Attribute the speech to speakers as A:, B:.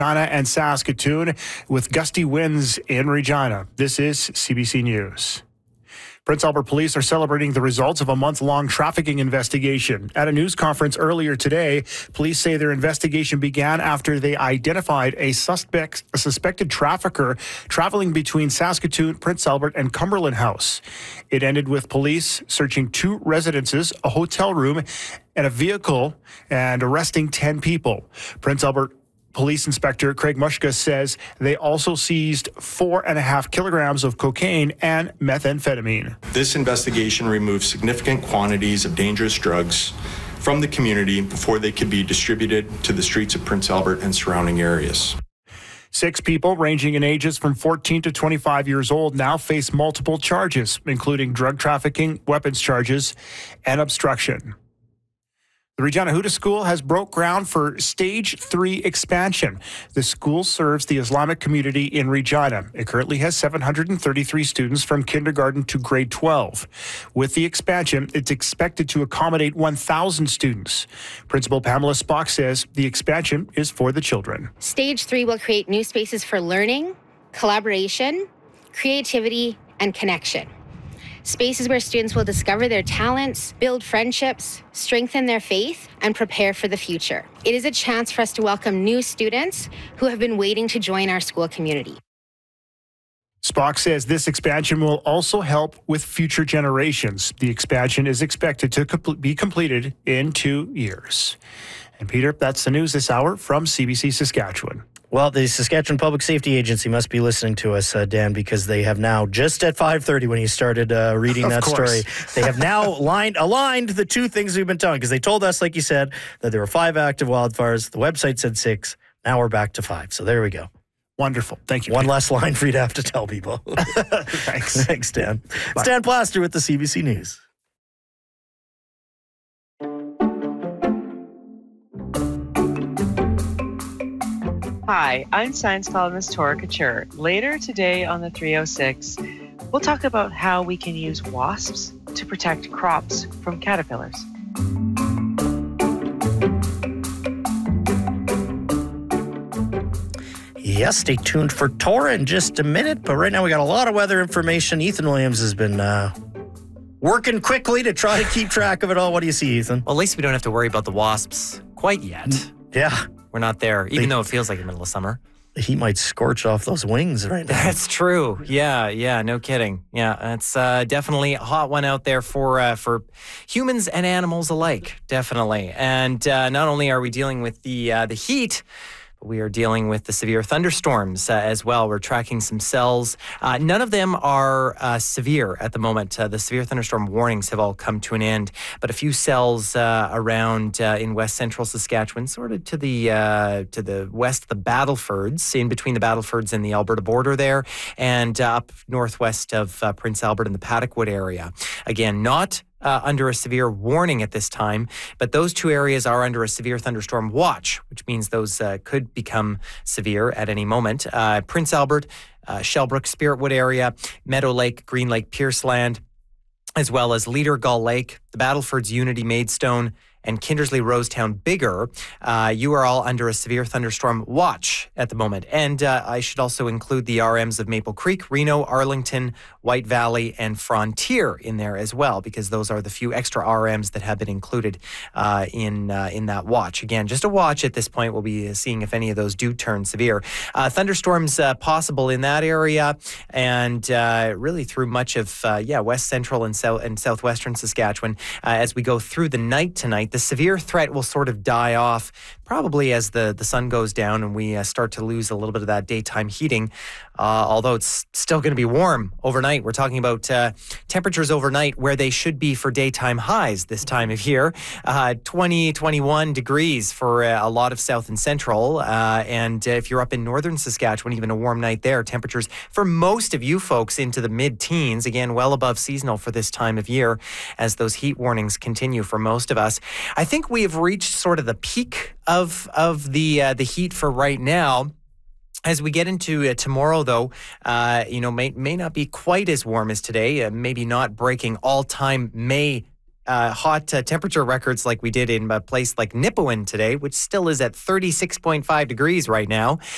A: and Saskatoon with gusty winds in Regina. This is CBC News. Prince Albert police are celebrating the results of a month-long trafficking investigation. At a news conference earlier today, police say their investigation began after they identified a suspected trafficker traveling between Saskatoon, Prince Albert, and Cumberland House. It ended with police searching 2 residences, a hotel room, and a vehicle, and arresting 10 people. Prince Albert Police Inspector Craig Mushka says they also seized 4.5 kilograms of cocaine and methamphetamine.
B: This investigation removed significant quantities of dangerous drugs from the community before they could be distributed to the streets of Prince Albert and surrounding areas.
A: 6 people ranging in ages from 14 to 25 years old now face multiple charges, including drug trafficking, weapons charges, and obstruction. The Regina Huda School has broke ground for Stage 3 expansion. The school serves the Islamic community in Regina. It currently has 733 students from kindergarten to grade 12. With the expansion, it's expected to accommodate 1,000 students. Principal Pamela Spock says the expansion is for the children.
C: Stage 3 will create new spaces for learning, collaboration, creativity, and connection. Spaces where students will discover their talents, build friendships, strengthen their faith, and prepare for the future. It is a chance for us to welcome new students who have been waiting to join our school community.
A: Spock says this expansion will also help with future generations. The expansion is expected to be completed in 2 years. And Peter, that's the news this hour from CBC Saskatchewan.
D: Well, the Saskatchewan Public Safety Agency must be listening to us, Dan, because they have now, just at 5:30 when you started reading that story, they have now aligned the 2 things we've been telling, because they told us, like you said, that there were 5 active wildfires. The website said 6. Now we're back to 5. So there we go.
A: Wonderful. Thank you.
D: One less line for you to have to tell people.
A: Thanks.
D: Thanks, Dan.
A: Bye.
D: It's Dan Plaster with the CBC News.
E: Hi, I'm science columnist Tora Couture. Later today on the 306, we'll talk about how we can use wasps to protect crops from caterpillars.
D: Yes, stay tuned for Tora in just a minute, but right now we got a lot of weather information. Ethan Williams has been working quickly to try to keep track of it all. What do you see, Ethan?
F: Well, at least we don't have to worry about the wasps quite yet.
D: Yeah.
F: We're not there, even though it feels like the middle of summer.
D: The heat might scorch off those wings right now.
F: That's true. Yeah, no kidding. Yeah, it's definitely a hot one out there for humans and animals alike, definitely. And not only are we dealing with the heat, we are dealing with the severe thunderstorms as well. We're tracking some cells. None of them are severe at the moment. The severe thunderstorm warnings have all come to an end, but a few cells around in west central Saskatchewan, sort of to the west, the Battlefords, in between the Battlefords and the Alberta border there, and up northwest of Prince Albert in the Paddockwood area. Again, not under a severe warning at this time, but those 2 areas are under a severe thunderstorm watch, which means those could become severe at any moment. Prince Albert, Shellbrook, Spiritwood area, Meadow Lake, Green Lake, Pierceland, as well as Leader Gull Lake, the Battlefords, Unity, Maidstone, and Kindersley, Rosetown, Bigger, you are all under a severe thunderstorm watch at the moment. And I should also include the RMs of Maple Creek, Reno, Arlington, White Valley, and Frontier in there as well, because those are the few extra RMs that have been included in that watch. Again, just a watch at this point. We'll be seeing if any of those do turn severe. Thunderstorms possible in that area, and really through much of west central and southwestern Saskatchewan as we go through the night tonight. The severe threat will sort of die off probably as the sun goes down and we start to lose a little bit of that daytime heating, although it's still going to be warm overnight. We're talking about temperatures overnight where they should be for daytime highs this time of year. 20, 21 degrees for a lot of south and central. And if you're up in northern Saskatchewan, even a warm night there, temperatures for most of you folks into the mid-teens, again, well above seasonal for this time of year as those heat warnings continue for most of us. I think we have reached sort of the peak of the heat for right now. As we get into tomorrow, though, may not be quite as warm as today. Maybe not breaking all-time May hot temperature records like we did in a place like Nipawin today, which still is at 36.5 degrees right now.